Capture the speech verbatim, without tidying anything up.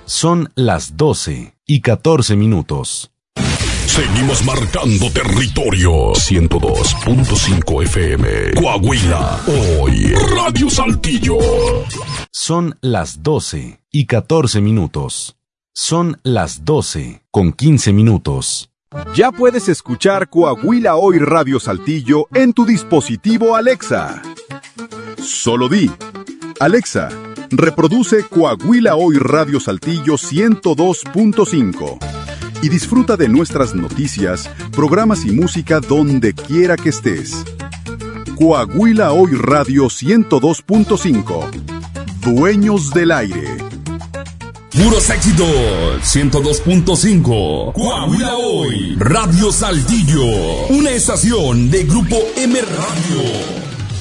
Son las doce y catorce minutos. Seguimos marcando territorio. ciento dos punto cinco F M. Coahuila. Hoy. Radio Saltillo. Son las doce y catorce minutos. Son las doce con quince minutos. Ya puedes escuchar Coahuila Hoy Radio Saltillo en tu dispositivo Alexa. Solo di: Alexa, reproduce Coahuila Hoy Radio Saltillo ciento dos punto cinco y disfruta de nuestras noticias, programas y música donde quiera que estés. Coahuila Hoy Radio ciento dos punto cinco. Dueños del aire. Puros éxitos. ciento dos punto cinco. Coahuila Hoy. Radio Saltillo. Una estación de Grupo M Radio.